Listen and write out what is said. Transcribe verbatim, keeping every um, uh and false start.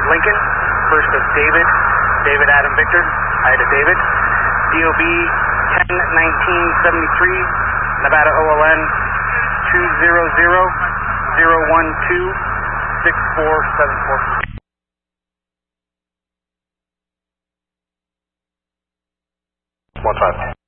Lincoln. First of David, David Adam Victor, Ida David. D O B ten nineteen seventy-three, Nevada O L N two zero zero zero one two six four seven four. One five.